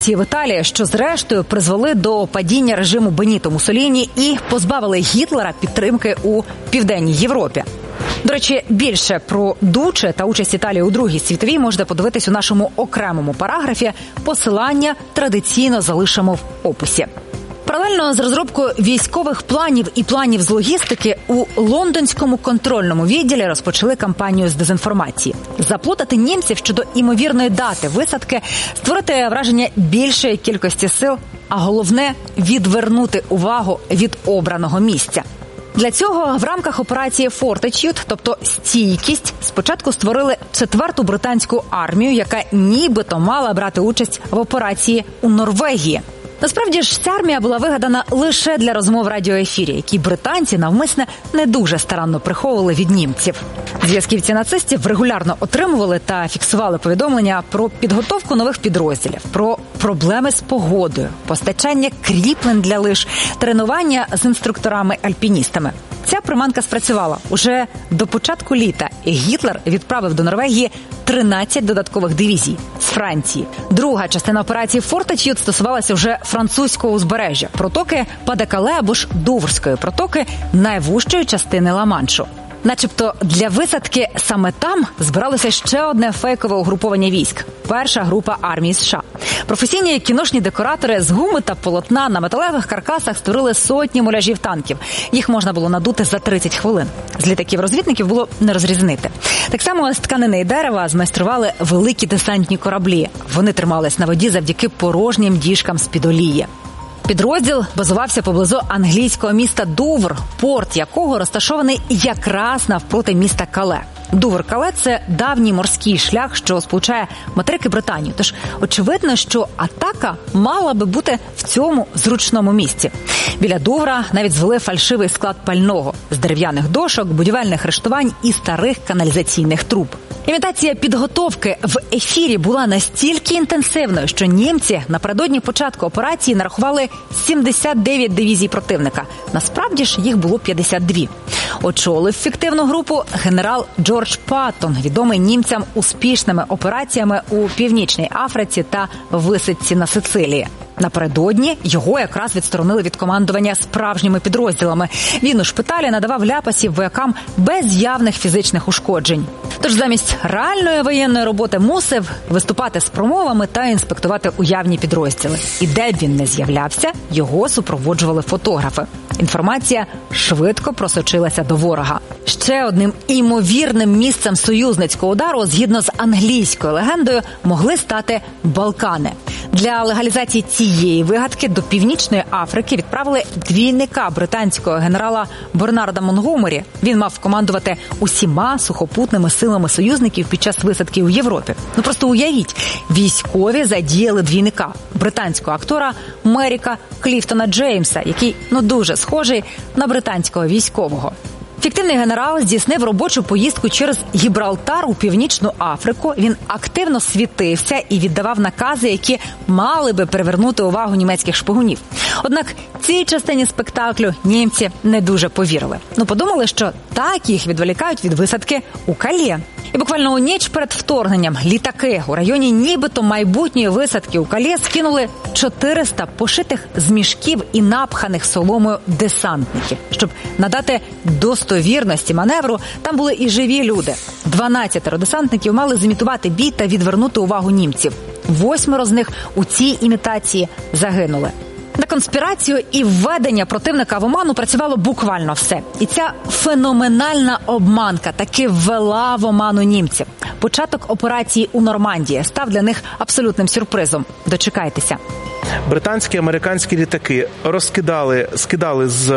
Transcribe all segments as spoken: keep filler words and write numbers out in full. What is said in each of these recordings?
в Італії, що зрештою призвели до падіння режиму Беніто Муссоліні і позбавили Гітлера підтримки у Південній Європі. До речі, більше про Дуче та участь Італії у Другій світовій можете подивитись у нашому окремому параграфі. Посилання традиційно залишимо в описі. Паралельно з розробкою військових планів і планів з логістики у лондонському контрольному відділі розпочали кампанію з дезінформації. Заплутати німців щодо імовірної дати висадки, створити враження більшої кількості сил, а головне – відвернути увагу від обраного місця. Для цього в рамках операції «Фортич'ют», тобто «стійкість», спочатку створили четверту британську армію, яка нібито мала брати участь в операції у Норвегії. Насправді ж, ця армія була вигадана лише для розмов в радіоефірі, які британці навмисне не дуже старанно приховували від німців. Зв'язківці нацистів регулярно отримували та фіксували повідомлення про підготовку нових підрозділів, про проблеми з погодою, постачання кріплень для лиж, тренування з інструкторами-альпіністами. Ця приманка спрацювала. Уже до початку літа Гітлер відправив до Норвегії тринадцять додаткових дивізій з Франції. Друга частина операції «Фортич'ют» стосувалася вже французького узбережжя, протоки Паде-Кале або ж Дуврської протоки, найвужчої частини Ла-Маншу. Начебто для висадки саме там збиралося ще одне фейкове угруповання військ – перша група армії США. Професійні кіношні декоратори з гуми та полотна на металевих каркасах створили сотні муляжів танків. Їх можна було надути за тридцять хвилин. З літаків-розвідників було не розрізнити. Так само з тканини і дерева змайстрували великі десантні кораблі. Вони тримались на воді завдяки порожнім діжкам з-під олії. Підрозділ базувався поблизу англійського міста Дувр, порт якого розташований якраз навпроти міста Кале. Дувр-Кале – це давній морський шлях, що сполучає материк і Британію. Тож очевидно, що атака мала би бути в цьому зручному місці. Біля Дувра навіть звели фальшивий склад пального з дерев'яних дошок, будівельних рештувань і старих каналізаційних труб. Імітація підготовки в ефірі була настільки інтенсивною, що німці напередодні початку операції нарахували сімдесят дев'ять дивізій противника. Насправді ж їх було п'ятдесят дві. Очолив фіктивну групу генерал Джордж Паттон, відомий німцям успішними операціями у Північній Африці та висадці на Сицилії. Напередодні його якраз відсторонили від командування справжніми підрозділами. Він у шпиталі надавав ляпасів воякам без явних фізичних ушкоджень. Тож замість реальної воєнної роботи мусив виступати з промовами та інспектувати уявні підрозділи. І де б він не з'являвся, його супроводжували фотографи. Інформація швидко просочилася до ворога. Ще одним імовірним місцем союзницького удару, згідно з англійською легендою, могли стати Балкани. Для легалізації цієї вигадки до Північної Африки відправили двійника британського генерала Бернарда Монгомері. Він мав командувати усіма сухопутними силами союзників під час висадки у Європі. Ну просто уявіть, військові задіяли двійника – британського актора Меріка Кліфтона Джеймса, який ну дуже схожий на британського військового. Фіктивний генерал здійснив робочу поїздку через Гібралтар у Північну Африку. Він активно світився і віддавав накази, які мали би привернути увагу німецьких шпигунів. Однак цій частині спектаклю німці не дуже повірили. Ну, подумали, що так їх відволікають від висадки у Кале. І буквально у ніч перед вторгненням літаки у районі нібито майбутньої висадки у Кале скинули чотириста пошитих з мішків і напханих соломою десантників. Щоб надати достовірності маневру, там були і живі люди. дванадцятеро десантників мали зімітувати бій та відвернути увагу німців. Восьмеро з них у цій імітації загинули. На конспірацію і введення противника в оману працювало буквально все. І ця феноменальна обманка таки ввела в оману німців. Початок операції у Нормандії став для них абсолютним сюрпризом. Дочекайтеся. Британські, американські літаки розкидали, скидали з,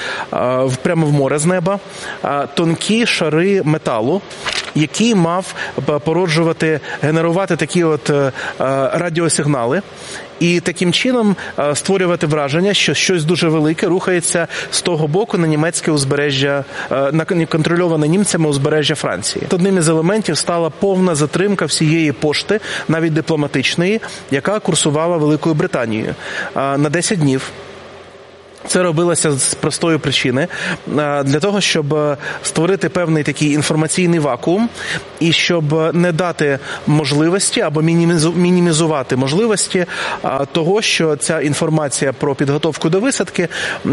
а, прямо в море з неба а, тонкі шари металу, який мав породжувати, генерувати такі от а, радіосигнали. І таким чином створювати враження, що щось дуже велике рухається з того боку на німецьке узбережжя, на контрольоване німцями узбережжя Франції. Одним із елементів стала повна затримка всієї пошти, навіть дипломатичної, яка курсувала Великою Британією на десять днів. Це робилося з простої причини, для того, щоб створити певний такий інформаційний вакуум і щоб не дати можливості або мінімізувати можливості того, що ця інформація про підготовку до висадки,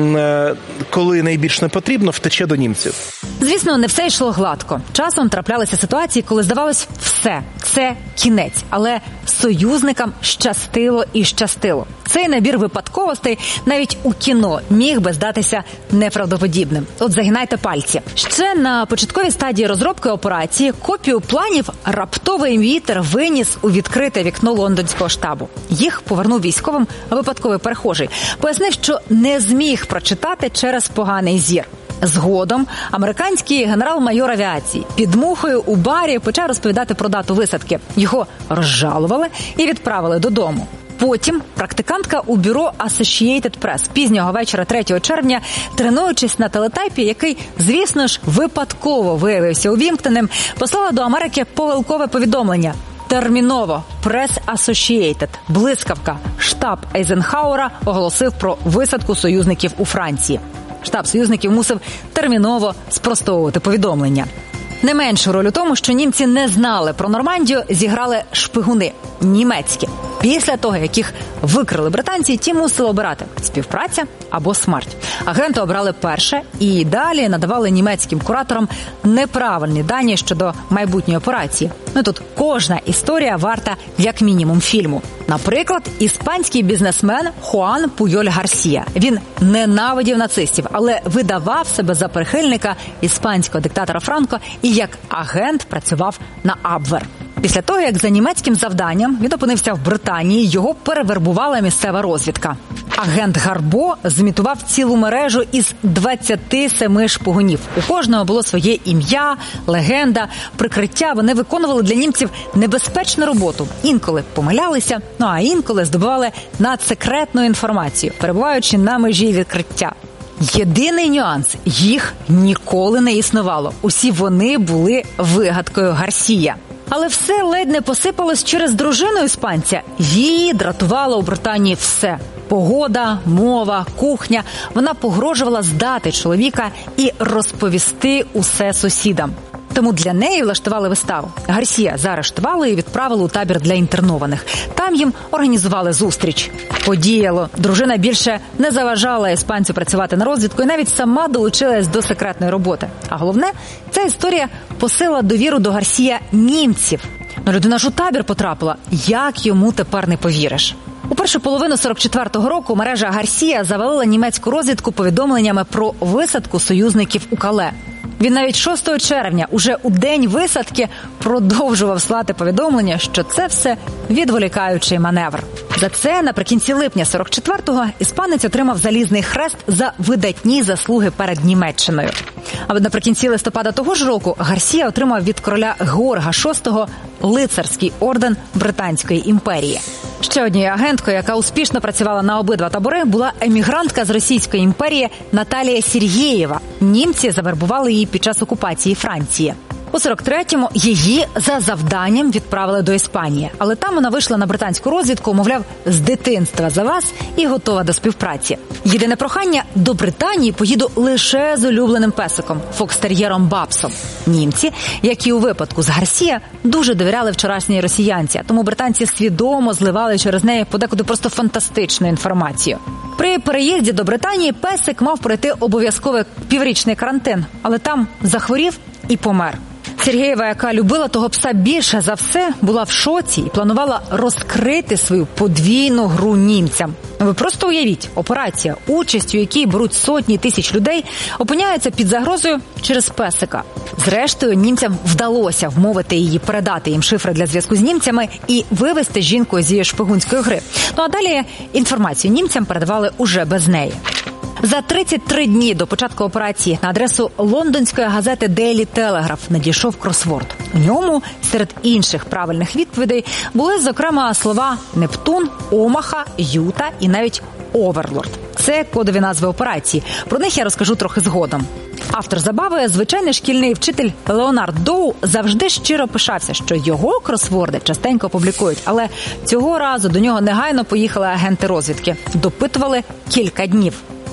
коли найбільш не потрібно, втече до німців. Звісно, не все йшло гладко. Часом траплялися ситуації, коли здавалось все, це кінець, але союзникам щастило і щастило. Цей набір випадковостей навіть у кіно міг би здатися неправдоподібним. От загинайте пальці. Ще на початковій стадії розробки операції копію планів раптовий вітер виніс у відкрите вікно лондонського штабу. Їх повернув військовим випадковий перехожий. Пояснив, що не зміг прочитати через поганий зір. Згодом американський генерал-майор авіації під мухою у барі почав розповідати про дату висадки. Його розжалували і відправили додому. Потім практикантка у бюро Associated Press пізнього вечора третього червня, тренуючись на телетайпі, який, звісно ж, випадково виявився увімкненим, послала до Америки повилкове повідомлення. Терміново. Press Associated. Блискавка. Штаб Ейзенхауера оголосив про висадку союзників у Франції. Штаб союзників мусив терміново спростовувати повідомлення. Не меншу роль у тому, що німці не знали про Нормандію, зіграли шпигуни – німецькі. Після того, як їх викрили британці, ті мусили обирати – співпраця або смерть. Агенти обрали перше і далі надавали німецьким кураторам неправильні дані щодо майбутньої операції. Ну тут кожна історія варта як мінімум фільму. Наприклад, іспанський бізнесмен Хуан Пуйоль Гарсія. Він ненавидів нацистів, але видавав себе за прихильника іспанського диктатора Франко і як агент працював на Абвер. Після того, як за німецьким завданням він опинився в Британії, його перевербувала місцева розвідка. Агент Гарбо зімітував цілу мережу із двадцяти семи шпигунів. У кожного було своє ім'я, легенда, прикриття. Вони виконували для німців небезпечну роботу. Інколи помилялися, ну а інколи здобували надсекретну інформацію, перебуваючи на межі відкриття. Єдиний нюанс – їх ніколи не існувало. Усі вони були вигадкою Гарсія. Але все ледь не посипалось через дружину іспанця. Її дратувало у Британії все. Погода, мова, кухня. Вона погрожувала здати чоловіка і розповісти усе сусідам. Тому для неї влаштували виставу. Гарсія заарештували і відправили у табір для інтернованих. Там їм організували зустріч. Подіяло. Дружина більше не заважала іспанцю працювати на розвідку і навіть сама долучилась до секретної роботи. А головне, ця історія посилила довіру до Гарсія німців. Ну, людина ж у табір потрапила. Як йому тепер не повіриш? У першу половину сорок четвертого року мережа Гарсія завалила німецьку розвідку повідомленнями про висадку союзників у Кале. Він навіть шостого червня, уже у день висадки, продовжував слати повідомлення, що це все відволікаючий маневр. За це наприкінці липня сорок четвертого іспанець отримав залізний хрест за видатні заслуги перед Німеччиною. А наприкінці листопада того ж року Гарсія отримав від короля Георга шостого лицарський орден Британської імперії. Ще однією агенткою, яка успішно працювала на обидва табори, була емігрантка з Російської імперії Наталія Сергєєва. Німці завербували її під час окупації Франції. У сорок третьому її за завданням відправили до Іспанії. Але там вона вийшла на британську розвідку, мовляв, з дитинства за вас і готова до співпраці. Єдине прохання – до Британії поїду лише з улюбленим песиком – фокстер'єром Бабсом. Німці, як і у випадку з Гарсія, дуже довіряли вчорашній росіянці, тому британці свідомо зливали через неї подекуди просто фантастичну інформацію. При переїзді до Британії песик мав пройти обов'язковий піврічний карантин, але там захворів і помер. Сергєєва, яка любила того пса більше за все, була в шоці і планувала розкрити свою подвійну гру німцям. Ви просто уявіть, операція, участь у якій беруть сотні тисяч людей, опиняється під загрозою через песика. Зрештою, німцям вдалося вмовити її передати їм шифри для зв'язку з німцями і вивести жінку зі шпигунської гри. Ну а далі інформацію німцям передавали уже без неї. За тридцять три дні до початку операції на адресу лондонської газети Daily Telegraph надійшов кросворд. У ньому, серед інших правильних відповідей, були, зокрема, слова «Нептун», «Омаха», «Юта» і навіть «Оверлорд». Це кодові назви операції. Про них я розкажу трохи згодом. Автор забави, звичайний шкільний вчитель Леонард Доу, завжди щиро пишався, що його кросворди частенько публікують. Але цього разу до нього негайно поїхали агенти розвідки. Допитували кілька днів.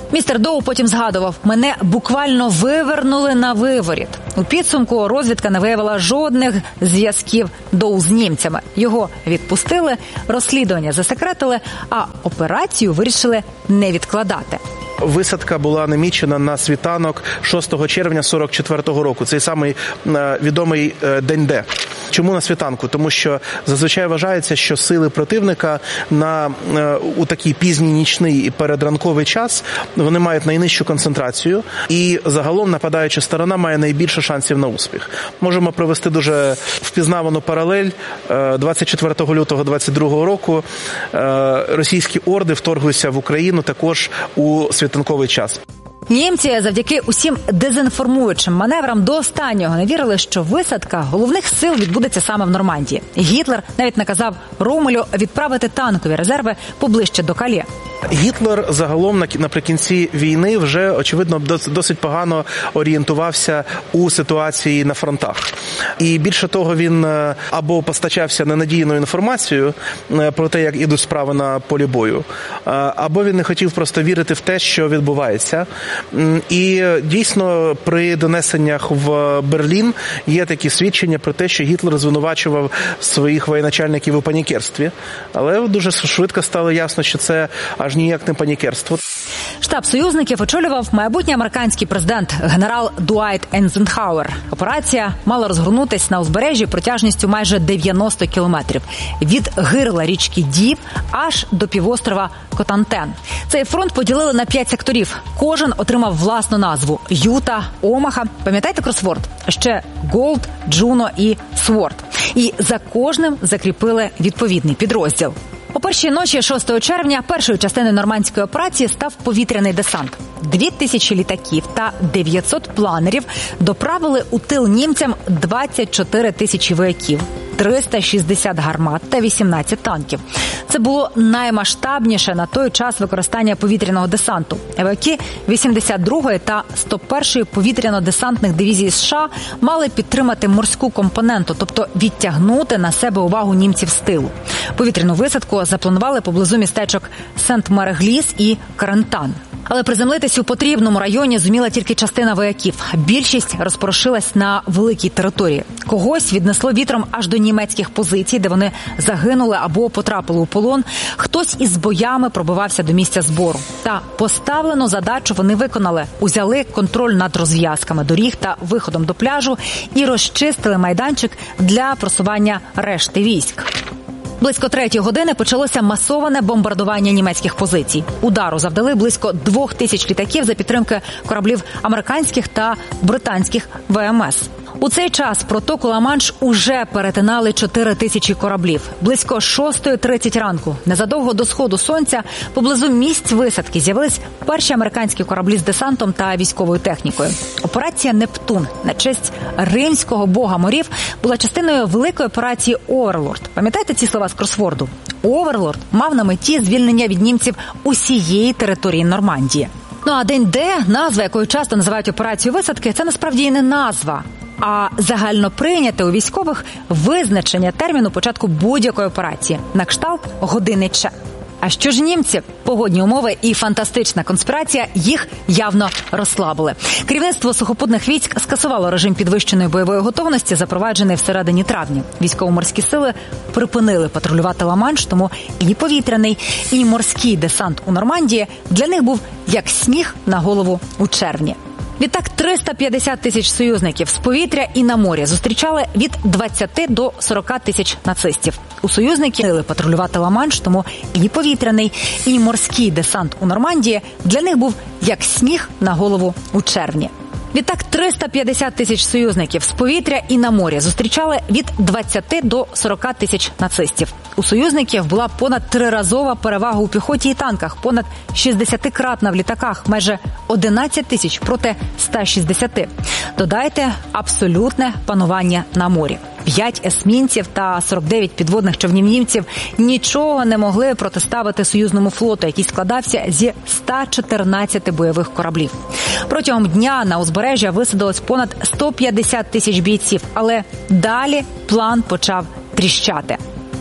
Містер Доу потім згадував: «Мене буквально вивернули на виворіт». У підсумку розвідка не виявила жодних зв'язків Доу з німцями. Його відпустили, розслідування засекретили, а операцію вирішили не відкладати. Висадка була намічена на світанок шостого червня сорок четвертого року. Цей самий е, відомий е, день Д. Чому на світанку? Тому що зазвичай вважається, що сили противника на, е, у такий пізній нічний і передранковий час вони мають найнижчу концентрацію, і загалом нападаюча сторона має найбільше шансів на успіх. Можемо провести дуже впізнавану паралель. Е, двадцять четвертого лютого двадцять другого року е, російські орди вторглися в Україну також у світанковий час. Німці завдяки усім дезінформуючим маневрам до останнього не вірили, що висадка головних сил відбудеться саме в Нормандії. Гітлер навіть наказав Роммелю відправити танкові резерви поближче до Кале. Гітлер загалом наприкінці війни вже, очевидно, досить погано орієнтувався у ситуації на фронтах. І більше того, він або постачався ненадійною інформацією про те, як ідуть справи на полі бою, або він не хотів просто вірити в те, що відбувається. І дійсно при донесеннях в Берлін є такі свідчення про те, що Гітлер звинувачував своїх воєначальників у панікерстві. Але дуже швидко стало ясно, що це аж ніяк не панікерство. Штаб союзників очолював майбутній американський президент генерал Дуайт Ейзенхауер. Операція мала розгорнутись на узбережжі протяжністю майже дев'яносто кілометрів. Від гирла річки Діб аж до півострова Котантен. Цей фронт поділили на п'ять секторів. Кожен отримав власну назву – Юта, Омаха. Пам'ятаєте кросворд? Ще Голд, Джуно і Сворд. І за кожним закріпили відповідний підрозділ. У першій ночі шостого червня першою частиною нормандської операції став повітряний десант. Дві тисячі літаків та дев'ятсот планерів доправили у тил німцям двадцять чотири тисячі вояків, триста шістдесят гармат та вісімнадцять танків. Це було наймасштабніше на той час використання повітряного десанту. Вояки вісімдесят другої та сто першої повітряно-десантних дивізій США мали підтримати морську компоненту, тобто відтягнути на себе увагу німців з тилу. Повітряну висадку запланували поблизу містечок Сент-Мерегліс і Карентан. Але приземлитись у потрібному районі зуміла тільки частина вояків. Більшість розпорошилась на великій території. Когось віднесло вітром аж до німецьких позицій, де вони загинули або потрапили у полон. Хтось із боями пробивався до місця збору. Та поставлену задачу вони виконали. Узяли контроль над розв'язками доріг та виходом до пляжу і розчистили майданчик для просування решти військ. Близько третьої години почалося масоване бомбардування німецьких позицій. Удару завдали близько двох тисяч літаків за підтримки кораблів американських та британських ве ем ес. У цей час протоку Ла-Манш уже перетинали чотири тисячі кораблів. Близько шостої тридцять ранку, незадовго до сходу сонця, поблизу місць висадки з'явились перші американські кораблі з десантом та військовою технікою. Операція «Нептун» на честь римського бога морів була частиною великої операції «Оверлорд». Пам'ятаєте ці слова з кросворду? «Оверлорд» мав на меті звільнення від німців усієї території Нормандії. Ну а день Д, назва якою часто називають операцію висадки, це насправді і не назва, а загально прийняте у військових визначення терміну початку будь-якої операції на кшталт години Ч. А що ж німці? Погодні умови і фантастична конспірація їх явно розслабили. Керівництво сухопутних військ скасувало режим підвищеної бойової готовності, запроваджений всередині травня. Військово-морські сили припинили патрулювати Ла-Манш, тому і повітряний, і морський десант у Нормандії для них був як сніг на голову у червні. Відтак триста п'ятдесят тисяч союзників з повітря і на морі зустрічали від двадцяти до сорока тисяч нацистів. У союзників сили патрулювати Ла-Манш, тому і повітряний, і морський десант у Нормандії для них був як сніг на голову у червні. Відтак триста п'ятдесят тисяч союзників з повітря і на морі зустрічали від двадцяти до сорока тисяч нацистів. У союзників була понад триразова перевага у піхоті і танках, понад шістдесятикратна в літаках, майже одинадцять тисяч проти ста шістдесяти. Додайте абсолютне панування на морі. П'ять есмінців та сорок дев'ять підводних човнів німців нічого не могли протиставити союзному флоту, який складався зі ста чотирнадцяти бойових кораблів. Протягом дня на узбережжя висадилось понад сто п'ятдесят тисяч бійців, але далі план почав тріщати.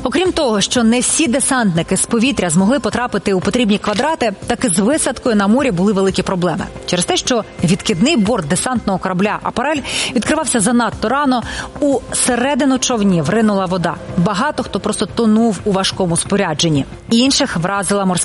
Окрім того, що не всі десантники з повітря змогли потрапити у потрібні квадрати, так і з висадкою на морі були великі проблеми. Через те, що відкидний борт десантного корабля «Апарель» відкривався занадто рано, у середину човнів ринула вода. Багато хто просто тонув у важкому спорядженні. Інших вразила морська